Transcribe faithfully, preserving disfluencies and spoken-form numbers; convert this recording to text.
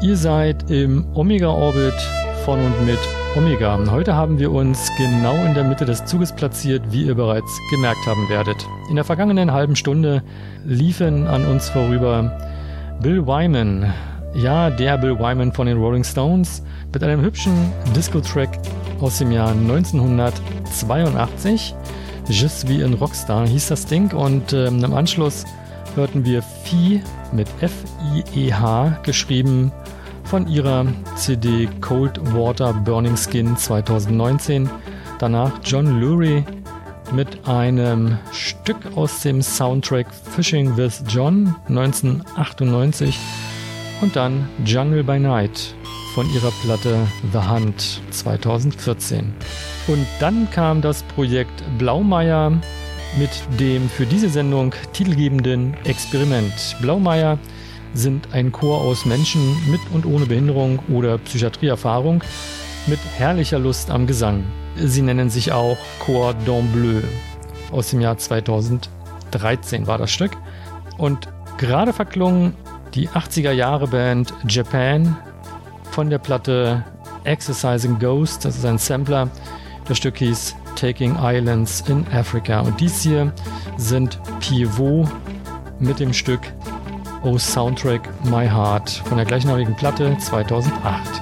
Ihr seid im Omega-Orbit von und mit Omega. Heute haben wir uns genau in der Mitte des Zuges platziert, wie ihr bereits gemerkt haben werdet. In der vergangenen halben Stunde liefen an uns vorüber Bill Wyman, ja, der Bill Wyman von den Rolling Stones, mit einem hübschen Disco-Track aus dem Jahr neunzehnhundertzweiundachtzig. Je suis ein Rockstar hieß das Ding, und ähm, im Anschluss hörten wir Fee mit F I E H geschrieben von ihrer C D Cold Water Burning Skin zweitausendneunzehn. Danach John Lurie mit einem Stück aus dem Soundtrack Fishing with John neunzehnhundertachtundneunzig und dann Jungle by Night von ihrer Platte The Hunt zweitausendvierzehn. Und dann kam das Projekt Blaumeier mit dem für diese Sendung titelgebenden Experiment. Blaumeier sind ein Chor aus Menschen mit und ohne Behinderung oder Psychiatrieerfahrung mit herrlicher Lust am Gesang. Sie nennen sich auch Cordon Bleu. Aus dem Jahr zweitausenddreizehn war das Stück. Und gerade verklungen die achtziger-Jahre-Band Japan von der Platte Exercising Ghost. Das ist ein Sampler. Das Stück hieß Taking Islands in Africa. Und dies hier sind Pivot mit dem Stück Oh Soundtrack My Heart von der gleichnamigen Platte zweitausendacht.